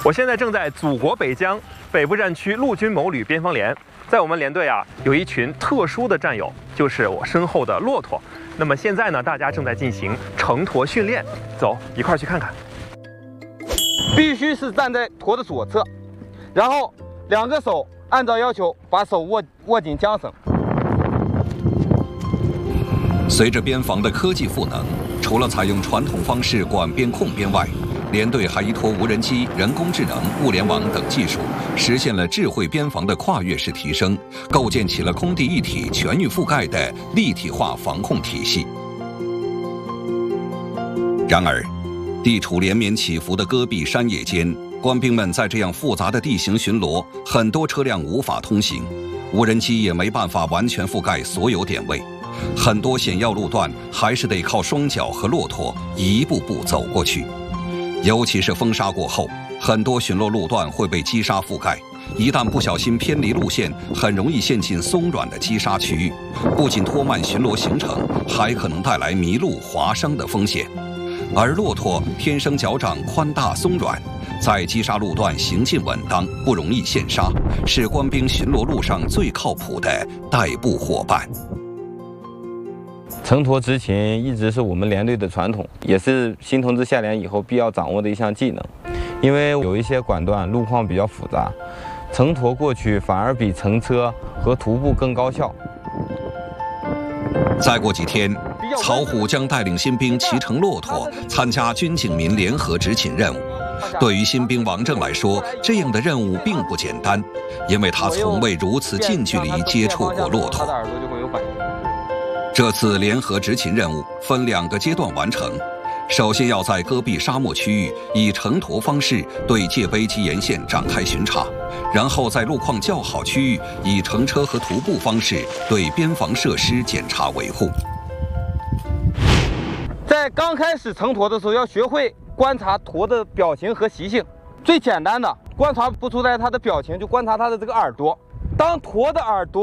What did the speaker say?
我现在正在祖国北疆北部战区陆军某旅边防连，在我们连队啊，有一群特殊的战友，就是我身后的骆驼。那么现在呢，大家正在进行乘驼训练，走，一块儿去看看。 必须是站在驼的左侧，然后2个手按照要求把手握紧缰绳。 随着边防的科技赋能，除了采用传统方式管边控边外，连队还依托无人机、人工智能、物联网等技术，实现了智慧边防的跨越式提升，构建起了空地一体、全域覆盖的立体化防控体系。然而，地处连绵起伏的戈壁山野间，官兵们在这样复杂的地形巡逻，很多车辆无法通行，无人机也没办法完全覆盖所有点位，很多险要路段还是得靠双脚和骆驼一步步走过去。尤其是风沙过后，很多巡逻路段会被积沙覆盖，一旦不小心偏离路线，很容易陷进松软的积沙区域，不仅拖慢巡逻行程，还可能带来迷路划伤的风险。而骆驼天生脚掌宽大松软，在积沙路段行进稳当，不容易陷沙，是官兵巡逻路上最靠谱的代步伙伴。 乘驼执勤一直是我们连队的传统，也是新同志下连以后必要掌握的一项技能。因为有一些管段路况比较复杂，乘驼过去反而比乘车和徒步更高效。 再过几天，曹虎将带领新兵骑乘骆驼参加军警民联合执勤任务。对于新兵王正来说，这样的任务并不简单，因为他从未如此近距离接触过骆驼。这次联合执勤任务分2个阶段完成，首先要在戈壁沙漠区域以乘驼方式对界碑及沿线展开巡查，然后在路况较好区域以乘车和徒步方式对边防设施检查维护。 在刚开始乘驼的时候，要学会观察驼的表情和习性。最简单的观察不出来它的表情，就观察它的这个耳朵。当驼的耳朵